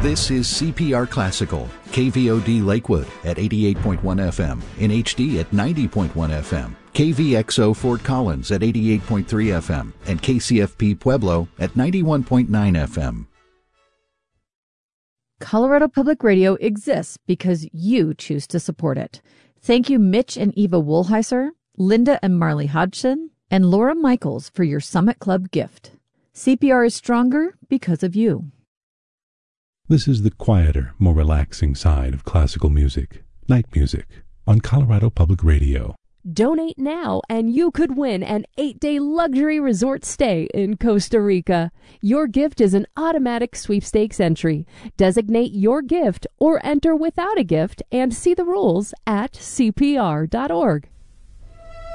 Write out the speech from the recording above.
This is CPR Classical, KVOD Lakewood at 88.1 FM, in HD at 90.1 FM, KVXO Fort Collins at 88.3 FM, and KCFP Pueblo at 91.9 FM. Colorado Public Radio exists because you choose to support it. Thank you, Mitch and Eva Woolheiser, Linda and Marley Hodgson, and Laura Michaels for your Summit Club gift. CPR is stronger because of you. This is the quieter, more relaxing side of classical music, night music, on Colorado Public Radio. Donate now and you could win an 8-day luxury resort stay in Costa Rica. Your gift is an automatic sweepstakes entry. Designate your gift or enter without a gift and see the rules at cpr.org.